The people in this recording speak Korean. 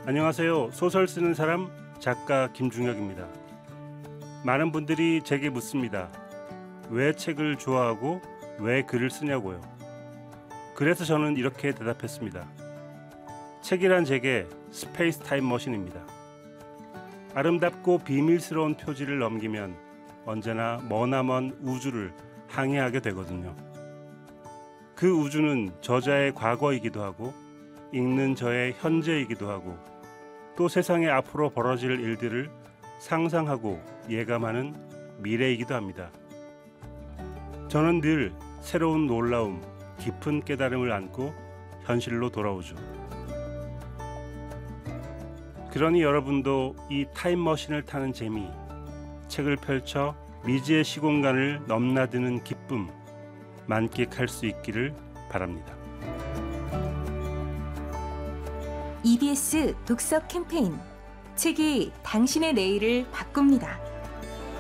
안녕하세요. 소설 쓰는 사람 작가 김중혁입니다. 많은 분들이 제게 묻습니다. 왜 책을 좋아하고 왜 글을 쓰냐고요. 그래서 저는 이렇게 대답했습니다. 책이란 제게 스페이스 타임 머신입니다. 아름답고 비밀스러운 표지를 넘기면 언제나 머나먼 우주를 항해하게 되거든요. 그 우주는 저자의 과거이기도 하고 읽는 저의 현재이기도 하고 또 세상에 앞으로 벌어질 일들을 상상하고 예감하는 미래이기도 합니다. 저는 늘 새로운 놀라움, 깊은 깨달음을 안고 현실로 돌아오죠. 그러니 여러분도 이 타임머신을 타는 재미, 책을 펼쳐 미지의 시공간을 넘나드는 기쁨 만끽할 수 있기를 바랍니다. EBS 독서 캠페인 책이 당신의 내일을 바꿉니다.